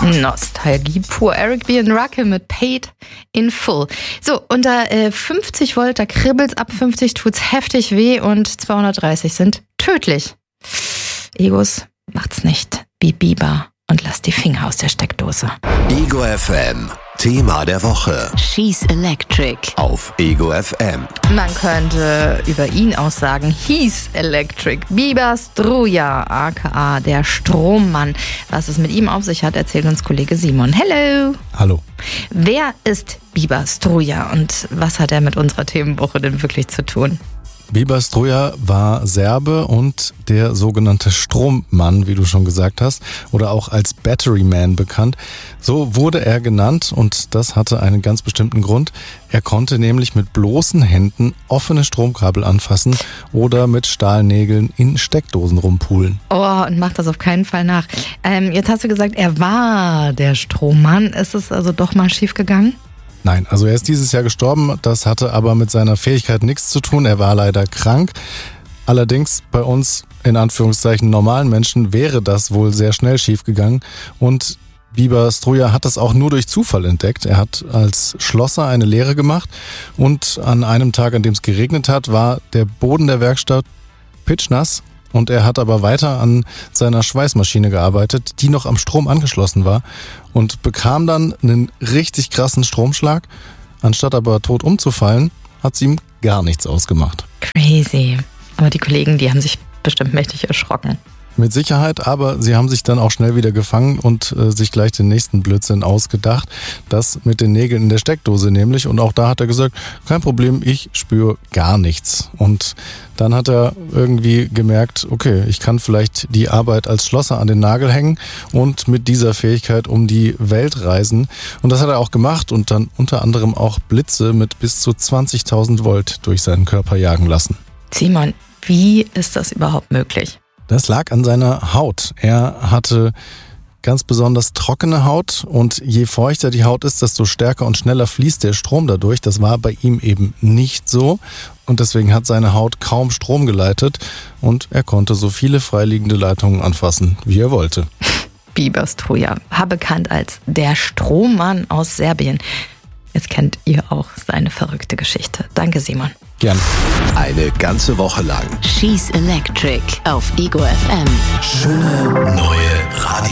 Nostalgie pur. Eric B. und Rakim mit Paid in Full. So, unter 50 Volt, da kribbelt's, ab 50 tut's heftig weh und 230 sind tödlich. Egos macht's nicht wie Bieber und lasst die Finger aus der Steckdose. Ego FM, Thema der Woche. She's Electric. Auf Ego FM. Man könnte über ihn auch sagen, he's electric. Bieber Struja, aka der Strommann. Was es mit ihm auf sich hat, erzählt uns Kollege Simon. Hello. Hallo. Wer ist Bieber Struja und was hat er mit unserer Themenwoche denn wirklich zu tun? Bieber Struja war Serbe und der sogenannte Strommann, wie du schon gesagt hast, oder auch als Battery Man bekannt. So wurde er genannt und das hatte einen ganz bestimmten Grund. Er konnte nämlich mit bloßen Händen offene Stromkabel anfassen oder mit Stahlnägeln in Steckdosen rumpulen. Oh, und macht das auf keinen Fall nach. Jetzt hast du gesagt, er war der Strommann. Ist es also doch mal schief gegangen? Nein, also er ist dieses Jahr gestorben, das hatte aber mit seiner Fähigkeit nichts zu tun, er war leider krank. Allerdings bei uns, in Anführungszeichen, normalen Menschen wäre das wohl sehr schnell schiefgegangen und Bieber Struja hat das auch nur durch Zufall entdeckt. Er hat als Schlosser eine Lehre gemacht und an einem Tag, an dem es geregnet hat, war der Boden der Werkstatt pitschnass. Und er hat aber weiter an seiner Schweißmaschine gearbeitet, die noch am Strom angeschlossen war und bekam dann einen richtig krassen Stromschlag. Anstatt aber tot umzufallen, hat es ihm gar nichts ausgemacht. Crazy. Aber die Kollegen, die haben sich bestimmt mächtig erschrocken. Mit Sicherheit, aber sie haben sich dann auch schnell wieder gefangen und sich gleich den nächsten Blödsinn ausgedacht. Das mit den Nägeln in der Steckdose nämlich. Und auch da hat er gesagt, kein Problem, ich spüre gar nichts. Und dann hat er irgendwie gemerkt, okay, ich kann vielleicht die Arbeit als Schlosser an den Nagel hängen und mit dieser Fähigkeit um die Welt reisen. Und das hat er auch gemacht und dann unter anderem auch Blitze mit bis zu 20.000 Volt durch seinen Körper jagen lassen. Simon, wie ist das überhaupt möglich? Das lag an seiner Haut. Er hatte ganz besonders trockene Haut und je feuchter die Haut ist, desto stärker und schneller fließt der Strom dadurch. Das war bei ihm eben nicht so und deswegen hat seine Haut kaum Strom geleitet und er konnte so viele freiliegende Leitungen anfassen, wie er wollte. Bieber Struja, bekannt als der Strommann aus Serbien. Jetzt kennt ihr auch seine verrückte Geschichte. Danke, Simon. Gern. Eine ganze Woche lang. She's Electric auf Ego FM. Schöne neue Radio.